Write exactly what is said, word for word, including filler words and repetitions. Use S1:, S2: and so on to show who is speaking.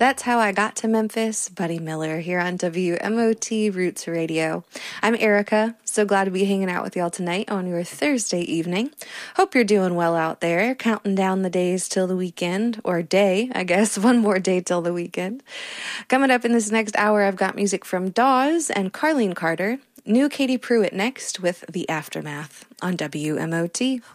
S1: That's How I Got to Memphis, Buddy Miller, here on W M O T Roots Radio. I'm Erica, so glad to be hanging out with y'all tonight on your Thursday evening. Hope you're doing well out there, counting down the days till the weekend, or day, I guess, one more day till the weekend. Coming up in this next hour, I've got music from Dawes and Carlene Carter. New Katie Pruitt next with The Aftermath on W M O T.